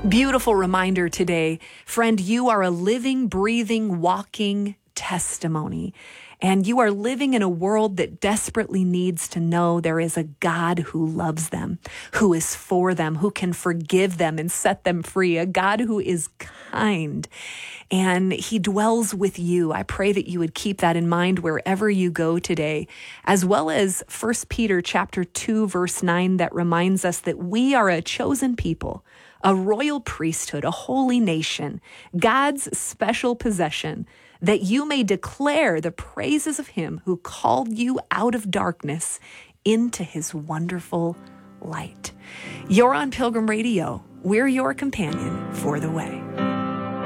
Beautiful reminder today. Friend, you are a living, breathing, walking testimony. And you are living in a world that desperately needs to know there is a God who loves them, who is for them, who can forgive them and set them free, a God who is kind. And he dwells with you. I pray that you would keep that in mind wherever you go today, as well as 1 Peter chapter 2, verse 9, that reminds us that we are a chosen people, a royal priesthood, a holy nation, God's special possession, that you may declare the praises of him who called you out of darkness into his wonderful light. You're on Pilgrim Radio. We're your companion for the way.